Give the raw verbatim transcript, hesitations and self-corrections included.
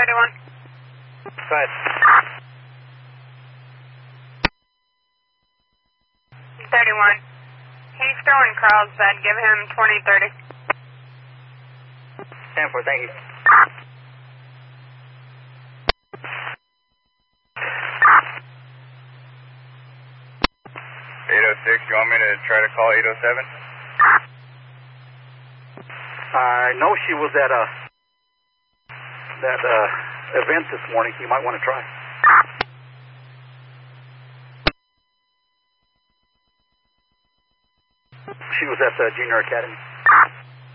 thirty-one. Go ahead. thirty-one. He's throwing Carlsbad. Give him twenty thirty. ten four, thank you. eight oh six, you want me to try to call eight oh seven? I know she was at a that uh, event this morning. You might want to try. She was at the Junior Academy.